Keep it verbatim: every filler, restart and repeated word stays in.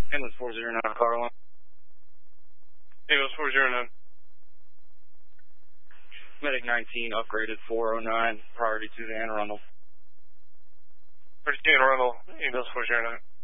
Ambulance four zero nine, Carlin. Ambulance four zero nine. Medic nineteen, upgraded four oh nine, priority to the Anne Arundel. Priority to Anne Arundel, Ambulance four zero nine.